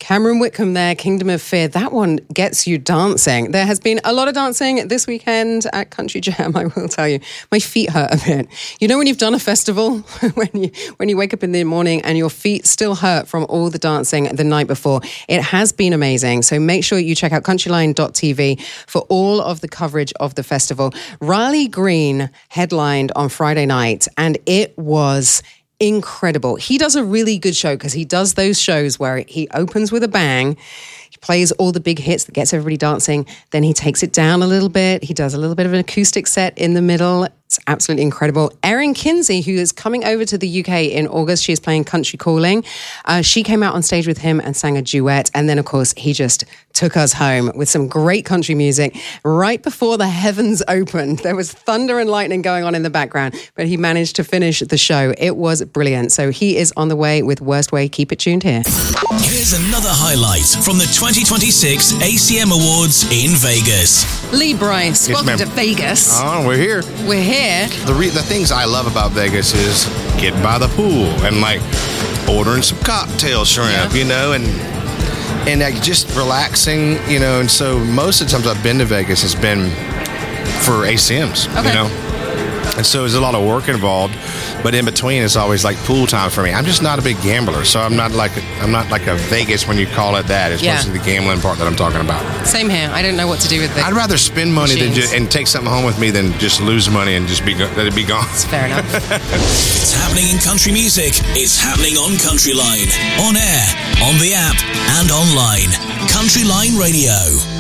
Cameron Whitcomb there, Kingdom of Fear. That one gets you dancing. There has been a lot of dancing this weekend at Country Jam, I will tell you. My feet hurt a bit. You know when you've done a festival, when you wake up in the morning and your feet still hurt from all the dancing the night before? It has been amazing. So make sure you check out countryline.tv for all of the coverage of the festival. Riley Green headlined on Friday night, and it was incredible. He does a really good show because he does those shows where he opens with a bang, he plays all the big hits that gets everybody dancing, then he takes it down a little bit, he does a little bit of an acoustic set in the middle. It's absolutely incredible. Erin Kinsey, who is coming over to the UK in August, she is playing Country Calling. She came out on stage with him and sang a duet. And then, of course, he just took us home with some great country music. Right before the heavens opened, there was thunder and lightning going on in the background, but he managed to finish the show. It was brilliant. So he is on the way with Worst Way. Keep it tuned here. Here's another highlight from the 2026 ACM Awards in Vegas. Lee Bryce, Yes, welcome ma'am. to Vegas. Oh, we're here. We're here. The things I love about Vegas is getting by the pool and like ordering some cocktail shrimp, you know, and like just relaxing, you know. And so most of the times I've been to Vegas has been for ACMs, Okay. you know. And so there's a lot of work involved, but in between it's always like pool time for me. I'm just not a big gambler, so I'm not like a Vegas when you call it that. It's mostly the gambling part that I'm talking about. Same here. I don't know what to do with it. I'd rather spend money than machines. and take something home with me than just lose money and just let it be gone. It's fair enough. It's happening in country music. It's happening on Countryline. On air, on the app, and online. Countryline Radio.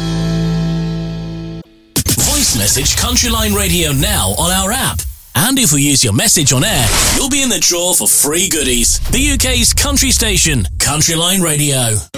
Voice message Countryline Radio now on our app. And if we use your message on air, you'll be in the draw for free goodies. The UK's country station, Countryline Radio.